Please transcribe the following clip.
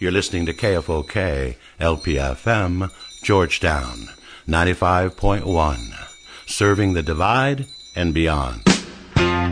You're listening to KFOK, LPFM, Georgetown, 95.1, serving the Divide and beyond.